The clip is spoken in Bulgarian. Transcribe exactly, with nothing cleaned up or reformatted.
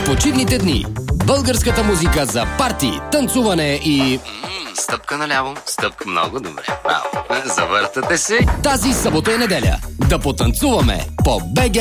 почивните дни. Българската музика за парти, танцуване и... Стъпка наляво, стъпка много добре. Браво. Завъртате се. Тази събота и неделя да потанцуваме по БГ